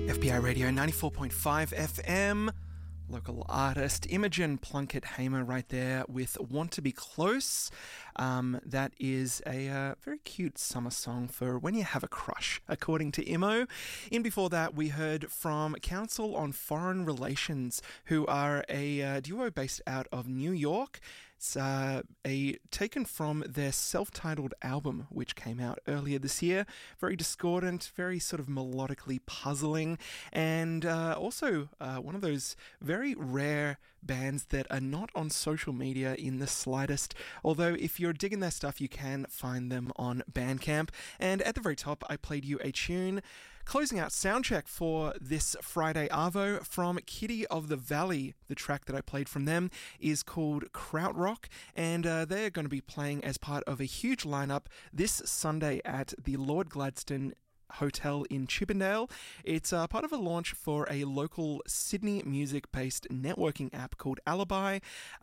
FBI Radio 94.5 FM. Local artist Imogen Plunkett Hamer right there with Want to Be Close. That is a very cute summer song for when you have a crush, according to Imo. In before that, we heard from Council on Foreign Relations, who are a duo based out of New York. It's taken from their self-titled album, which came out earlier this year. Very discordant, very sort of melodically puzzling, and also one of those very rare bands that are not on social media in the slightest. Although if you're digging their stuff, you can find them on Bandcamp. And at the very top, I played you a tune closing out soundcheck for this Friday Arvo from Kitty of the Valley. The track that I played from them is called Krautrock, and they're going to be playing as part of a huge lineup this Sunday at the Lord Gladstone Hotel in Chippendale. It's part of a launch for a local Sydney music-based networking app called Alibi.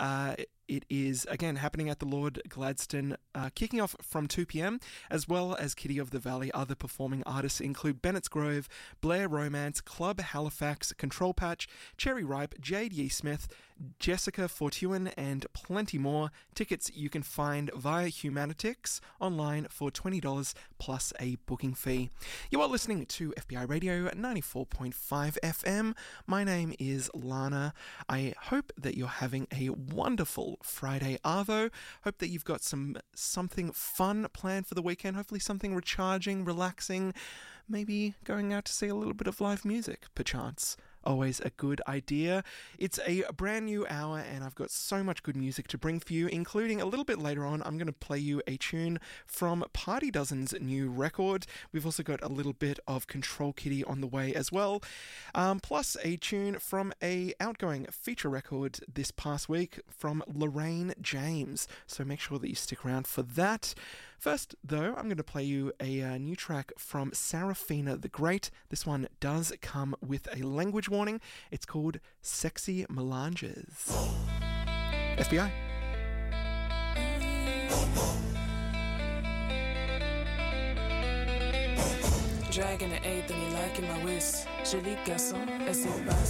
It is, again, happening at the Lord Gladstone, kicking off from 2 p.m, as well as Kitty of the Valley. Other performing artists include Bennett's Grove, Blair Romance, Club Halifax, Control Patch, Cherry Ripe, Jade Yee Smith, Jessica Fortune, and plenty more. Tickets you can find via Humanitix online for $20 plus a booking fee. You are listening to FBI Radio 94.5 FM. My name is Lana. I hope that you're having a wonderful Friday Arvo. Hope that you've got something fun planned for the weekend. Hopefully something recharging, relaxing, maybe going out to see a little bit of live music, perchance. Always a good idea. It's a brand new hour and I've got so much good music to bring for you, including a little bit later on, I'm going to play you a tune from Party Dozen's new record. We've also got a little bit of Control Kitty on the way as well, plus a tune from a outgoing feature record this past week from Lorraine James. So make sure that you stick around for that. First, though, I'm going to play you a new track from Sarafina the Great. This one does come with a language warning. It's called Sexy Melanges. FBI. Dragging the eighth and he liking my waist. Jolie garçon, elle s'est basse.